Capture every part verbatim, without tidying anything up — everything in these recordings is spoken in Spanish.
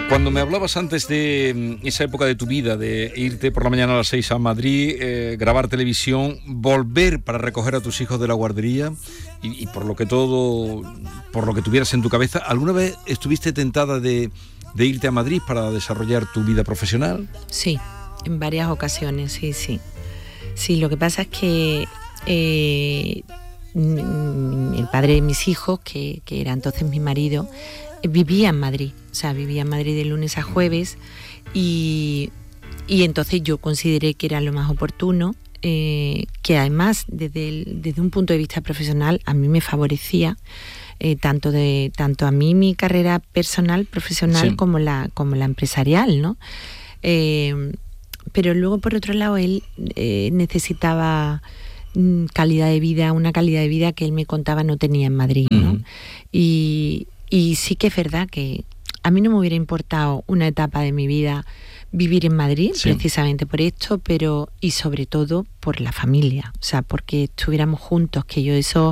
Cuando me hablabas antes de esa época de tu vida, de irte por la mañana a las seis a Madrid, eh, grabar televisión, volver para recoger a tus hijos de la guardería y, y por lo que todo, por lo que tuvieras en tu cabeza, ¿alguna vez estuviste tentada de, de irte a Madrid para desarrollar tu vida profesional? Sí, en varias ocasiones, sí, sí. Sí, lo que pasa es que eh, el padre de mis hijos, que, que era entonces mi marido, vivía en Madrid, o sea, vivía en Madrid de lunes a jueves y, y entonces yo consideré que era lo más oportuno, eh, que además desde, el, desde un punto de vista profesional a mí me favorecía eh, tanto, de, tanto a mí mi carrera personal, profesional, sí, como la, como la empresarial, ¿no? Eh, pero luego por otro lado él eh, necesitaba mm, calidad de vida, una calidad de vida que él me contaba no tenía en Madrid, ¿no? Uh-huh. Y Y sí que es verdad que a mí no me hubiera importado una etapa de mi vida vivir en Madrid, sí, precisamente por esto, pero y sobre todo por la familia, o sea, porque estuviéramos juntos, que yo eso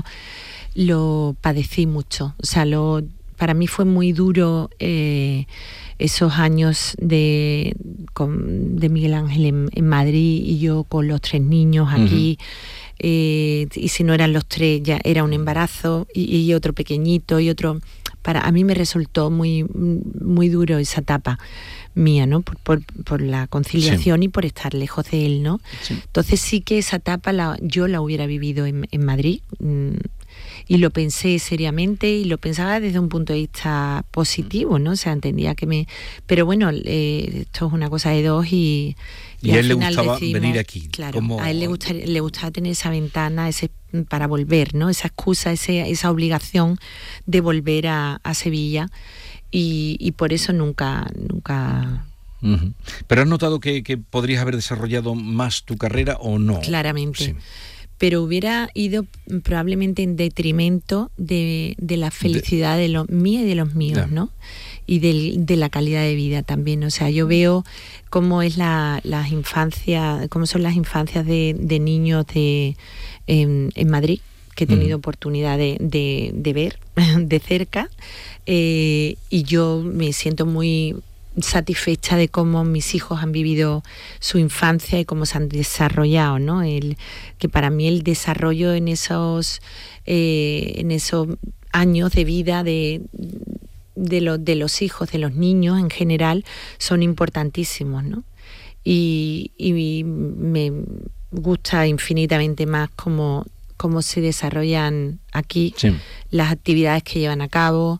lo padecí mucho, o sea, lo, para mí fue muy duro eh, esos años de, con, de Miguel Ángel en, en Madrid y yo con los tres niños aquí. Uh-huh. Eh, y si no eran los tres ya era un embarazo y, y otro pequeñito y otro. Para a mí me resultó muy muy duro esa etapa mía, ¿no? Por, por, por la conciliación, sí, y por estar lejos de él, ¿no? Sí. Entonces sí que esa etapa la, yo la hubiera vivido en, en Madrid mmm, y lo pensé seriamente y lo pensaba desde un punto de vista positivo, ¿no? O sea, entendía que me... Pero bueno, eh, esto es una cosa de dos y... Y, y a él le gustaba decidimos, venir aquí. Claro, como... a él le gustaba, le gustaba tener esa ventana ese para volver, ¿no? Esa excusa, ese, esa obligación de volver a, a Sevilla y, y por eso nunca... nunca uh-huh. ¿Pero has notado que, que podrías haber desarrollado más tu carrera o no? Claramente. Sí. Pero hubiera ido probablemente en detrimento de, de la felicidad de, de los míos y de los míos, yeah, ¿no? Y de, de la calidad de vida también. O sea, yo veo cómo es la, las infancias, cómo son las infancias de, de niños de en, en Madrid, que he tenido mm. oportunidad de, de, de ver de cerca, eh, y yo me siento muy satisfecha de cómo mis hijos han vivido su infancia y cómo se han desarrollado, ¿no? El, que para mí el desarrollo en esos eh, en esos años de vida de, de, lo, de los hijos, de los niños en general, son importantísimos, ¿no? Y, y me gusta infinitamente más cómo, cómo se desarrollan aquí, sí, las actividades que llevan a cabo,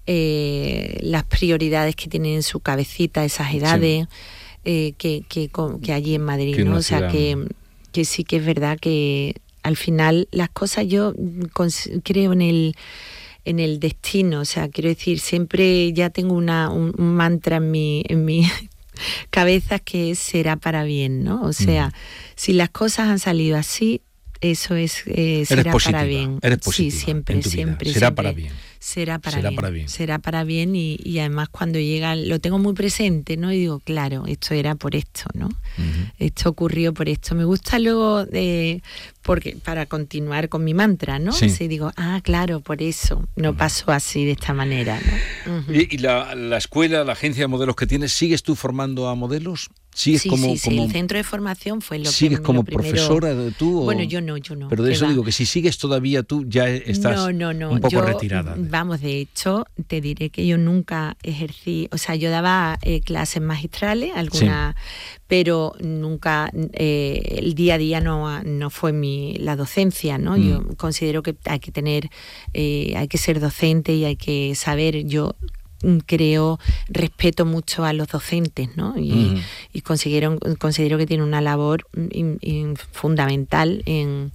Eh, las prioridades que tienen en su cabecita esas edades, sí, eh, que, que, que allí en Madrid, ¿no? O sea, que, que sí que es verdad que al final las cosas, yo creo en el en el destino, o sea, quiero decir, siempre ya tengo una un, un mantra en mi en mi cabeza que es será para bien, ¿no? O sea, mm. si las cosas han salido así, eso es eh, será positiva, para bien. Eres positiva, sí, siempre, siempre. Será siempre. para bien. Será para será bien, para bien. Será para bien y, y además cuando llega, lo tengo muy presente, ¿no? Y digo, claro, esto era por esto, ¿no? Uh-huh. Esto ocurrió por esto. Me gusta luego, de, porque para continuar con mi mantra, ¿no? Sí. Así digo, ah, claro, por eso no uh-huh. pasó así, de esta manera, ¿no? Uh-huh. ¿Y, y la, la escuela, la agencia de modelos que tienes, sigues tú formando a modelos? ¿Sigues sí, como, sí, sí, como, el centro de formación fue lo que ¿Sigues como lo primero... profesora de tú? O... Bueno, yo no, yo no. Pero de eso va? digo, que si sigues todavía tú ya estás no, no, no. un poco yo, retirada. Vamos, de hecho, te diré que yo nunca ejercí, o sea, yo daba eh, clases magistrales, algunas, sí, pero nunca, eh, el día a día no, no fue mi la docencia, ¿no? Mm. Yo considero que hay que tener, eh, hay que ser docente y hay que saber, yo... creo, respeto mucho a los docentes, ¿no? Y, uh-huh. y considero, considero que tienen una labor in, in, fundamental en,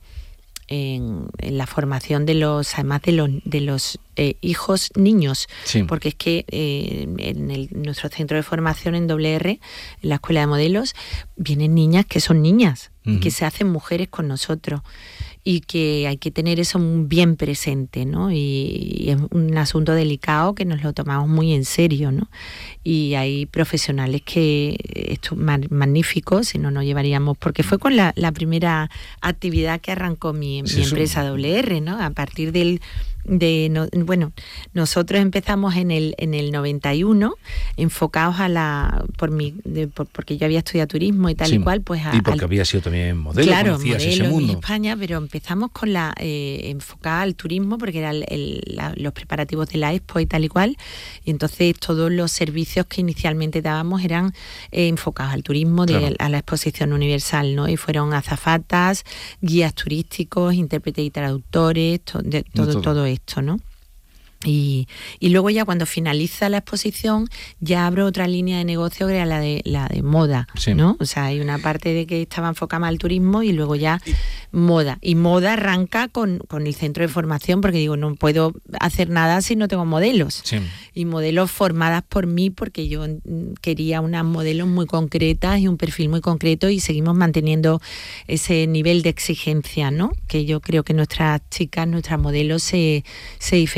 en, en la formación de los, además de los, de los eh, hijos niños, sí, porque es que eh, en el, nuestro centro de formación en doble erre, en la Escuela de Modelos, vienen niñas que son niñas, uh-huh. que se hacen mujeres con nosotros. Y que hay que tener eso bien presente, ¿no? Y, y es un asunto delicado que nos lo tomamos muy en serio, ¿no? Y hay profesionales que esto magníficos, si no nos llevaríamos, porque fue con la, la primera actividad que arrancó mi, sí, mi empresa doble erre, ¿no? A partir del de no, bueno, nosotros empezamos en el en el noventa y uno, enfocados a la por mi de, por, porque yo había estudiado turismo y tal sí, y cual, pues a, y porque al, había sido también modelo, claro, conocías modelo ese mundo en España, pero empezamos con la eh, enfocada al turismo porque eran los preparativos de la Expo y tal y cual, y entonces todos los servicios que inicialmente dábamos eran eh, enfocados al turismo, de, claro. a la exposición universal, ¿no? Y fueron azafatas, guías turísticos, intérpretes y traductores, to, de, todo, todo todo esto, ¿no? Y, y luego ya cuando finaliza la exposición ya abro otra línea de negocio que era la de la de moda, sí. ¿no? O sea, hay una parte de que estaba enfocada al turismo y luego ya y, moda. Y moda arranca con, con el centro de formación, porque digo, no puedo hacer nada si no tengo modelos. Sí. Y modelos formadas por mí, porque yo quería unas modelos muy concretas y un perfil muy concreto, y seguimos manteniendo ese nivel de exigencia, ¿no? Que yo creo que nuestras chicas, nuestras modelos se, se diferencian